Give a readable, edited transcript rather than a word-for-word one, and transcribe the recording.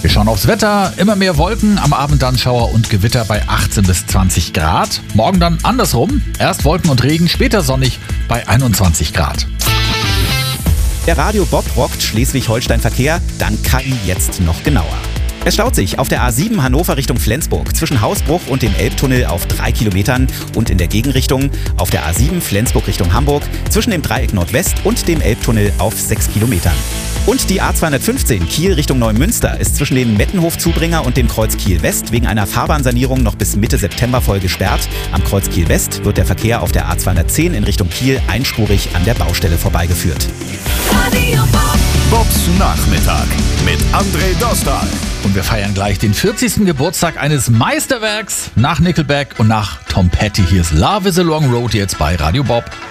Wir schauen aufs Wetter. Immer mehr Wolken, am Abend dann Schauer und Gewitter bei 18 bis 20 Grad. Morgen dann andersrum. Erst Wolken und Regen, später sonnig bei 21 Grad. Der Radio Bob rockt Schleswig-Holstein-Verkehr, dank KI jetzt noch genauer. Es staut sich auf der A7 Hannover Richtung Flensburg zwischen Hausbruch und dem Elbtunnel auf 3 Kilometern und in der Gegenrichtung auf der A7 Flensburg Richtung Hamburg zwischen dem Dreieck Nordwest und dem Elbtunnel auf 6 Kilometern. Und die A215 Kiel Richtung Neumünster ist zwischen dem Mettenhof-Zubringer und dem Kreuz Kiel West wegen einer Fahrbahnsanierung noch bis Mitte September voll gesperrt. Am Kreuz Kiel West wird der Verkehr auf der A210 in Richtung Kiel einspurig an der Baustelle vorbeigeführt. Radio Bob. Bobs Nachmittag mit André Dostal. Und wir feiern gleich den 40. Geburtstag eines Meisterwerks nach Nickelback und nach Tom Petty. Hier ist Love is a Long Road jetzt bei Radio Bob.